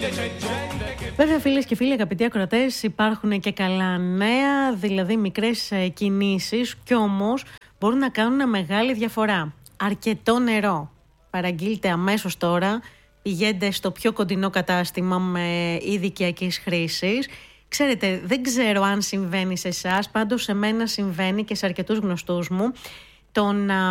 Βέβαια, φίλες και φίλοι, αγαπητοί ακροατές, υπάρχουν και καλά νέα, δηλαδή μικρές κινήσεις, κι όμως μπορούν να κάνουν μια μεγάλη διαφορά. Αρκετό νερό. Παραγγείλτε αμέσως τώρα, πηγαίνετε στο πιο κοντινό κατάστημα με είδη οικιακής χρήσης. Ξέρετε, δεν ξέρω αν συμβαίνει σε εσάς, πάντως σε μένα συμβαίνει και σε αρκετούς γνωστούς μου, το να